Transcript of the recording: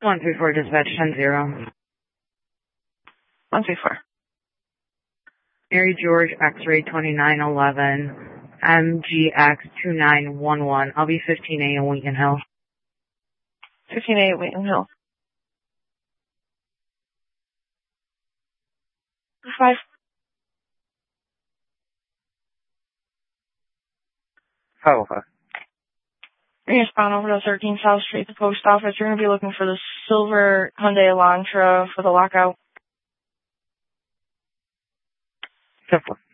134 dispatch 10-0. 134. Mary George X-ray 2911, MGX 2911. I'll be 15A in Wheaton Hill. 15A at Wheaton Hill. 5. Oh, okay. You're going to spawn over to 13 South Street, the post office. You're going to be looking for the silver Hyundai Elantra for the lockout. 10-4.